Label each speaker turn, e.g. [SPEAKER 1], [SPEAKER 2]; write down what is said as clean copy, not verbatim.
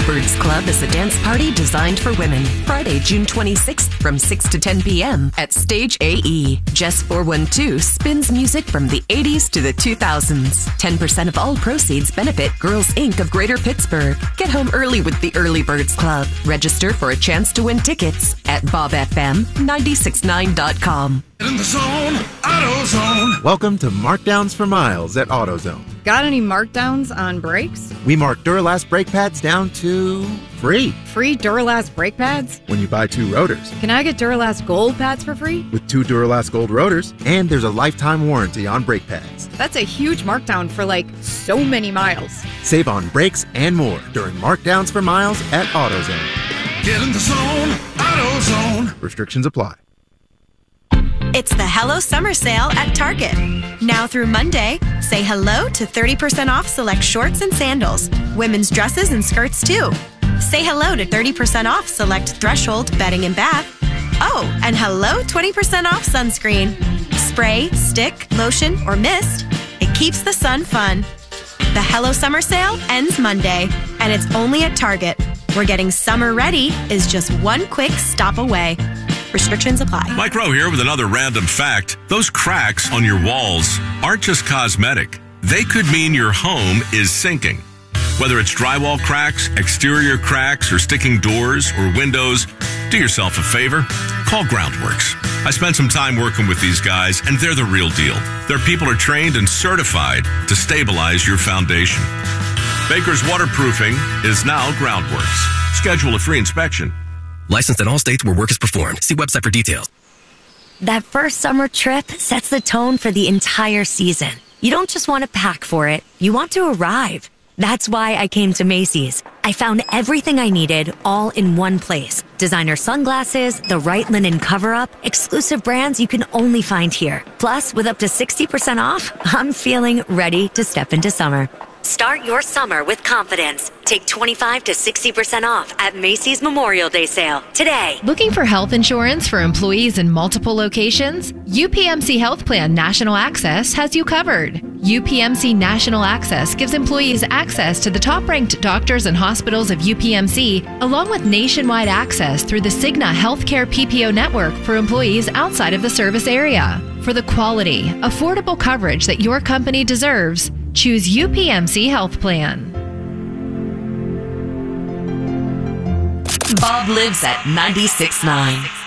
[SPEAKER 1] Birds Club is a dance party designed for women. Friday, June 26th from 6 to 10 p.m. at Stage AE. Jess 412 spins music from the 80s to the 2000s. 10% of all proceeds benefit Girls Inc. of Greater Pittsburgh. Get home early with the Early Birds Club. Register for a chance to win tickets at bobfm969.com.
[SPEAKER 2] In the zone, AutoZone.
[SPEAKER 3] Welcome to Markdowns for Miles at AutoZone.
[SPEAKER 4] Got any markdowns on brakes?
[SPEAKER 3] We mark Duralast brake pads down to free.
[SPEAKER 4] Free Duralast brake pads?
[SPEAKER 3] When you buy 2 rotors.
[SPEAKER 4] Can I get Duralast Gold pads for free?
[SPEAKER 3] With 2 Duralast Gold rotors, and there's a lifetime warranty on brake pads.
[SPEAKER 4] That's a huge markdown for so many miles.
[SPEAKER 3] Save on brakes and more during Markdowns for Miles at AutoZone.
[SPEAKER 2] Get in the zone, AutoZone.
[SPEAKER 3] Restrictions apply.
[SPEAKER 5] It's the Hello Summer Sale at Target. Now through Monday, say hello to 30% off select shorts and sandals, women's dresses and skirts too. Say hello to 30% off select Threshold bedding and bath. Oh, and hello 20% off sunscreen. Spray, stick, lotion, or mist. It keeps the sun fun. The Hello Summer Sale ends Monday, and it's only at Target, where getting summer ready is just one quick stop away. Restrictions apply.
[SPEAKER 6] Mike Rowe here with another random fact. Those cracks on your walls aren't just cosmetic. They could mean your home is sinking. Whether it's drywall cracks, exterior cracks, or sticking doors or windows, do yourself a favor. Call Groundworks. I spent some time working with these guys, and they're the real deal. Their people are trained and certified to stabilize your foundation. Baker's Waterproofing is now Groundworks. Schedule a free inspection.
[SPEAKER 7] Licensed in all states where work is performed. See website for details.
[SPEAKER 8] That first summer trip sets the tone for the entire season. You don't just want to pack for it, you want to arrive. That's why I came to Macy's. I found everything I needed all in one place. Designer sunglasses, the right linen cover-up, exclusive brands you can only find here. Plus, with up to 60% off, I'm feeling ready to step into summer. Start your summer with confidence. Take 25 to 60% off at Macy's Memorial Day sale today.
[SPEAKER 9] Looking for health insurance for employees in multiple locations? UPMC Health Plan National Access has you covered. UPMC National Access gives employees access to the top-ranked doctors and hospitals of UPMC, along with nationwide access through the Cigna Healthcare PPO network for employees outside of the service area. For the quality, affordable coverage that your company deserves, choose UPMC Health Plan.
[SPEAKER 1] Bob lives at 96.9.